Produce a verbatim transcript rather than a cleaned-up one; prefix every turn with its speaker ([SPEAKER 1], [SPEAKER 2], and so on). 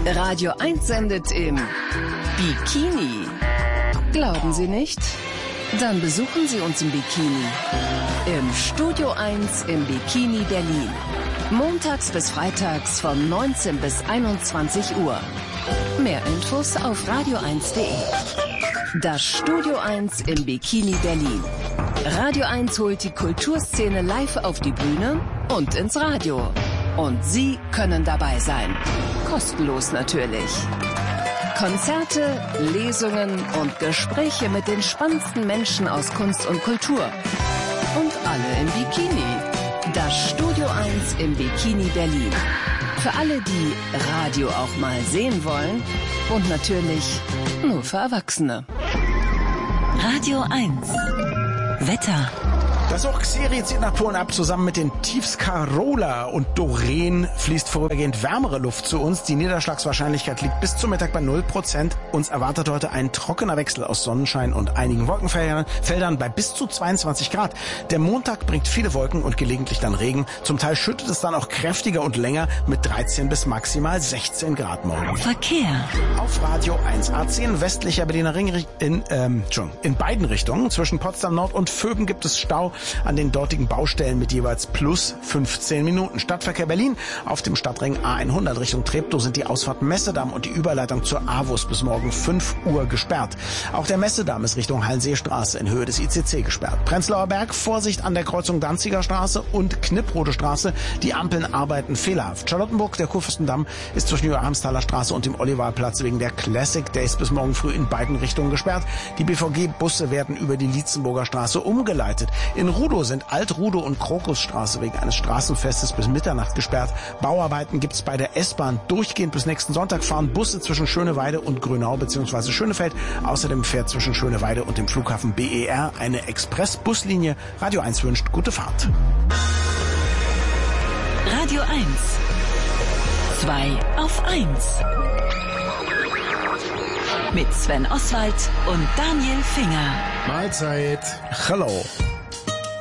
[SPEAKER 1] Radio eins sendet im Bikini. Glauben Sie nicht? Dann besuchen Sie uns im Bikini. Im Studio eins im Bikini Berlin. Montags bis freitags von neunzehn bis einundzwanzig Uhr. Mehr Infos auf radio eins punkt de. Das Studio eins im Bikini Berlin. Radio eins holt die Kulturszene live auf die Bühne und ins Radio. Und Sie können dabei sein. Kostenlos natürlich. Konzerte, Lesungen und Gespräche mit den spannendsten Menschen aus Kunst und Kultur. Und alle im Bikini. Das Studio eins im Bikini Berlin. Für alle, die Radio auch mal sehen wollen. Und natürlich nur für Erwachsene.
[SPEAKER 2] Radio eins. Wetter.
[SPEAKER 3] Das Ochseri zieht nach Polen ab, zusammen mit den Tiefs Carola und Doreen fließt vorübergehend wärmere Luft zu uns. Die Niederschlagswahrscheinlichkeit liegt bis zum Mittag bei null Prozent. Uns erwartet heute ein trockener Wechsel aus Sonnenschein und einigen Wolkenfeldern bei bis zu zweiundzwanzig Grad. Der Montag bringt viele Wolken und gelegentlich dann Regen. Zum Teil schüttet es dann auch kräftiger und länger mit dreizehn bis maximal sechzehn Grad morgen.
[SPEAKER 2] Verkehr.
[SPEAKER 3] Auf Radio eins A zehn westlicher Berliner Ring in, ähm, Entschuldigung, in beiden Richtungen. Zwischen Potsdam Nord und Vögen gibt es Stau an den dortigen Baustellen mit jeweils plus fünfzehn Minuten. Stadtverkehr Berlin auf dem Stadtring A hundert Richtung Treptow sind die Ausfahrten Messedamm und die Überleitung zur A W U S bis morgen fünf Uhr gesperrt. Auch der Messedamm ist Richtung Hallenseestraße in Höhe des I C C gesperrt. Prenzlauer Berg, Vorsicht an der Kreuzung Danziger Straße und Knipprode Straße. Die Ampeln arbeiten fehlerhaft. Charlottenburg, der Kurfürstendamm ist zwischen Joachimsthaler Straße und dem Olivarplatz wegen der Classic Days bis morgen früh in beiden Richtungen gesperrt. Die B V G-Busse werden über die Lietzenburger Straße umgeleitet. In Rudow sind Alt-Rudow und Krokusstraße wegen eines Straßenfestes bis Mitternacht gesperrt. Bauarbeiten gibt's bei der S-Bahn durchgehend bis nächsten Sonntag. Fahren Busse zwischen Schöneweide und Grünau bzw. Schönefeld. Außerdem fährt zwischen Schöneweide und dem Flughafen B E R eine Express-Buslinie. Radio eins wünscht gute Fahrt.
[SPEAKER 2] Radio eins. zwei auf eins. Mit Sven Oswald und Daniel Finger.
[SPEAKER 4] Mahlzeit.
[SPEAKER 3] Hello.